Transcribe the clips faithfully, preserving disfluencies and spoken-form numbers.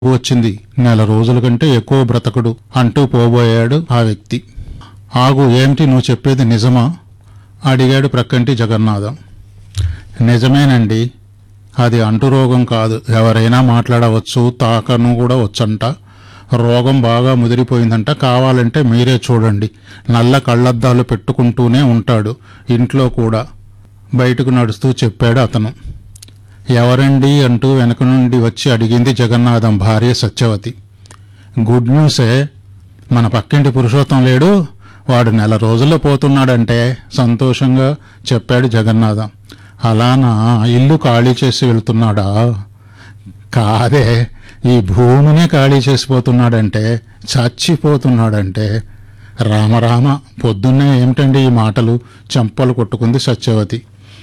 వచ్చింది, నెల రోజుల కంటే ఎక్కువ బ్రతకడు అంటూ పోబోయాడు ఆ వ్యక్తి. ఆగు, ఏమిటి నువ్వు చెప్పేది నిజమా? అడిగాడు ప్రక్కంటి జగన్నాథం. నిజమేనండి, అది అంటురోగం కాదు, ఎవరైనా మాట్లాడవచ్చు, తాకను కూడా వచ్చంట. రోగం బాగా ముదిరిపోయిందంట, కావాలంటే మీరే చూడండి. నల్ల కళ్ళద్దాలు పెట్టుకుంటూనే ఉంటాడు, ఇంట్లో కూడా, బయటకు నడుస్తూ చెప్పాడు అతను. ఎవరండి అంటూ వెనక నుండి వచ్చి అడిగింది జగన్నాథం భార్య సత్యవతి. గుడ్ న్యూసే, మన పక్కింటి పురుషోత్తం లేడు, వాడు నెల రోజుల్లో పోతున్నాడంటే సంతోషంగా చెప్పాడు జగన్నాథం. అలానా, ఇల్లు ఖాళీ చేసి వెళ్తున్నాడా? కాదే, ఈ భూమినే ఖాళీ చేసిపోతున్నాడంటే, చచ్చిపోతున్నాడంటే. రామరామ, పొద్దున్నే ఏమిటండి ఈ మాటలు? చెంపలు కొట్టుకుంది సత్యవతి.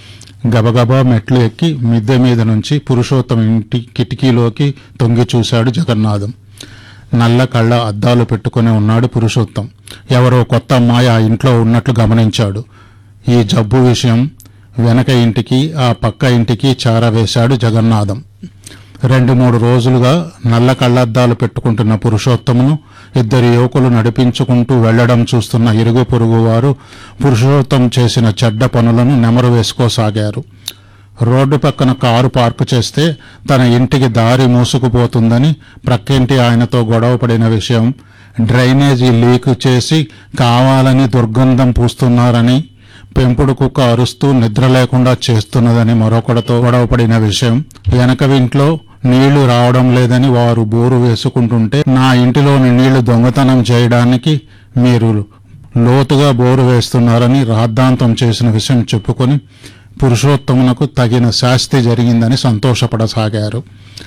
గబగబా మెట్లు ఎక్కి మిద్దె మీద నుంచి పురుషోత్తం ఇంటి కిటికీలోకి తొంగి చూశాడు జగన్నాథం. నల్ల కళ్ళ అద్దాలు పెట్టుకుని ఉన్నాడు పురుషోత్తం. ఎవరో కొత్త అమ్మాయి ఆ ఇంట్లో ఉన్నట్లు గమనించాడు. ఈ జబ్బు విషయం వెనక ఇంటికి ఆ పక్క ఇంటికి చారవేశాడు జగన్నాథం. రెండు మూడు రోజులుగా నల్ల కళ్ళద్దాలు పెట్టుకుంటున్న పురుషోత్తమును ఇద్దరు యువకులు నడిపించుకుంటూ వెళ్లడం చూస్తున్న ఇరుగు పొరుగు వారు పురుషోత్తం చేసిన చెడ్డ పనులను నెమరు వేసుకోసాగారు. రోడ్డు పక్కన కారు పార్కు చేస్తే తన ఇంటికి దారి మూసుకుపోతుందని ప్రక్కింటి ఆయనతో గొడవపడిన విషయం, డ్రైనేజీ లీక్ చేసి కావాలని దుర్గంధం పూస్తున్నారని, పెంపుడు కుక్క అరుస్తూ నిద్ర లేకుండా చేస్తున్నదని మరొకడితో గొడవపడిన విషయం, వెనక ఇంట్లో నీళ్లు రావడం లేదని వారు బోరు వేసుకుంటుంటే నా ఇంటిలోని నీళ్లు దొంగతనం చేయడానికి మీరు లోతుగా బోరు వేస్తున్నారని రాద్ధాంతం చేసిన విషయం చెప్పుకొని పురుషోత్తమునకు తగిన శాస్తి జరిగిందని సంతోషపడసాగారు.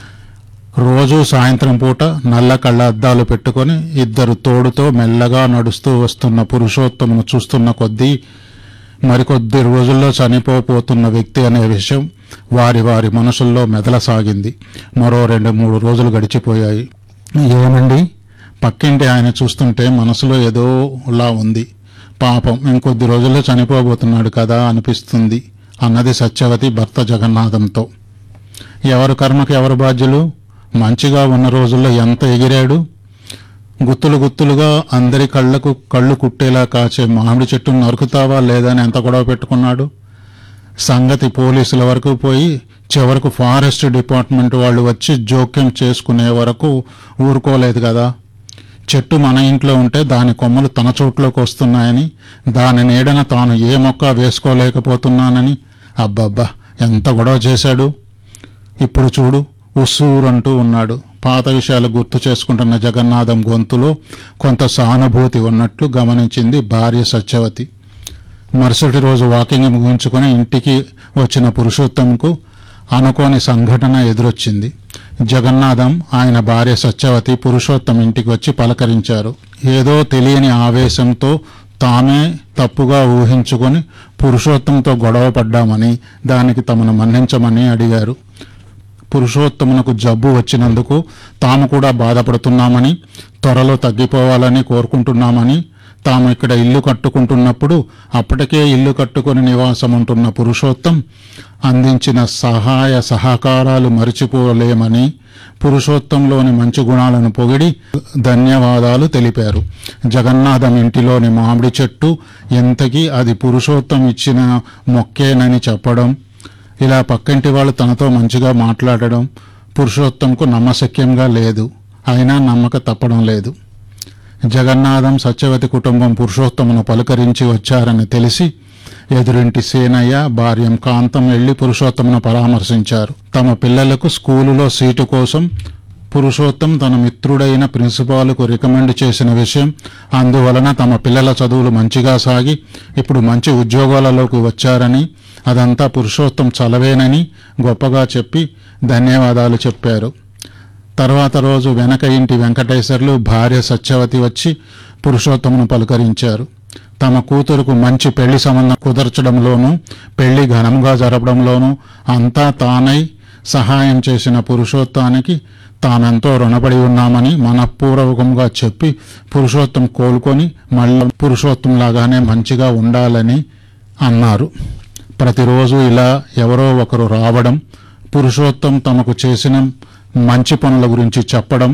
రోజూ సాయంత్రం పూట నల్ల కళ్ళ అద్దాలు పెట్టుకొని ఇద్దరు తోడుతో మెల్లగా నడుస్తూ వస్తున్న పురుషోత్తమును చూస్తున్న కొద్దీ మరికొద్ది రోజుల్లో చనిపోపోతున్న వ్యక్తి అనే విషయం వారి వారి మనసుల్లో మెదలసాగింది. మరో రెండు మూడు రోజులు గడిచిపోయాయి. ఏమండి, పక్కింటి ఆయన చూస్తుంటే మనసులో ఏదోలా ఉంది. పాపం, ఇంకొద్ది రోజుల్లో చనిపోబోతున్నాడు కదా అనిపిస్తుంది అన్నది సత్యవతి భర్త జగన్నాథంతో. ఎవరు కర్మకు ఎవరు బాధ్యులు? మంచిగా ఉన్న రోజుల్లో ఎంత ఎగిరాడు. గుత్తులు గుత్తులుగా అందరి కళ్ళకు కళ్ళు కుట్టేలా కాచే మామిడి చెట్టును నరుకుతావా లేదని ఎంత గొడవ పెట్టుకున్నాడు. సంగతి పోలీసుల వరకు పోయి చివరకు ఫారెస్ట్ డిపార్ట్మెంట్ వాళ్ళు వచ్చి జోక్యం చేసుకునే వరకు ఊరుకోలేదు కదా. చెట్టు మన ఇంట్లో ఉంటే దాని కొమ్మలు తన చోట్లోకి వస్తున్నాయని, దాని నీడన తాను ఏ మొక్క వేసుకోలేకపోతున్నానని, అబ్బబ్బా ఎంత గొడవ చేశాడు. ఇప్పుడు చూడు, ఉస్సూరంటూ ఉన్నాడు. పాత విషయాలు గుర్తు చేసుకుంటున్న జగన్నాథం గొంతులో కొంత సానుభూతి ఉన్నట్లు గమనించింది భార్య సత్యవతి. మరుసటి రోజు వాకింగ్ ముగించుకొని ఇంటికి వచ్చిన పురుషోత్తంకు అనుకోని సంఘటన ఎదురొచ్చింది. జగన్నాథం, ఆయన భార్య సత్యవతి పురుషోత్తం ఇంటికి వచ్చి పలకరించారు. ఏదో తెలియని ఆవేశంతో తామే తప్పుగా ఊహించుకొని పురుషోత్తంతో గొడవ పడ్డామని, దానికి తమను మన్నించమని అడిగారు. పురుషోత్తమునకు జబ్బు వచ్చినందుకు తాము కూడా బాధపడుతున్నామని, త్వరలో తగ్గిపోవాలని కోరుకుంటున్నామని, తాము ఇక్కడ ఇల్లు కట్టుకుంటున్నప్పుడు అప్పటికే ఇల్లు కట్టుకుని నివాసం ఉంటున్న పురుషోత్తం అందించిన సహాయ సహకారాలు మరిచిపోలేమని, పురుషోత్తంలోని మంచి గుణాలను పొగిడి ధన్యవాదాలు తెలిపారు. జగన్నాథం ఇంటిలోని మామిడి చెట్టు ఎంతకీ అది పురుషోత్తం ఇచ్చిన మొక్కేనని చెప్పడం, ఇలా పక్కింటి వాళ్ళు తనతో మంచిగా మాట్లాడడం పురుషోత్తంకు నమ్మశక్యంగా లేదు. అయినా నమ్మక తప్పడం లేదు. జగన్నాథం సత్యవతి కుటుంబం పురుషోత్తమును పలుకరించి వచ్చారని తెలిసి ఎదురింటి సేనయ్య, భార్యం కాంతం వెళ్లి పురుషోత్తమును పరామర్శించారు. తమ పిల్లలకు స్కూలులో సీటు కోసం పురుషోత్తం తన మిత్రుడైన ప్రిన్సిపాల్కు రికమెండ్ చేసిన విషయం, అందువలన తమ పిల్లల చదువులు మంచిగా సాగి ఇప్పుడు మంచి ఉద్యోగాలలోకి వచ్చారని, అదంతా పురుషోత్తం చలవేనని గొప్పగా చెప్పి ధన్యవాదాలు చెప్పారు. తర్వాత రోజు వెనక ఇంటి వెంకటేశ్వర్లు భార్య సత్యవతి వచ్చి పురుషోత్తమును పలుకరించారు. తమ కూతురుకు మంచి పెళ్లి సంబంధం కుదర్చడంలోనూ, పెళ్లి ఘనంగా జరపడంలోనూ అంతా తానై సహాయం చేసిన పురుషోత్తానికి తామెంతో రుణపడి ఉన్నామని మనఃపూర్వకంగా చెప్పి పురుషోత్తం కోలుకొని మళ్ళీ పురుషోత్తం లాగానే మంచిగా ఉండాలని అన్నారు. ప్రతిరోజు ఇలా ఎవరో ఒకరు రావడం, పురుషోత్తం తమకు చేసిన మంచి పనుల గురించి చెప్పడం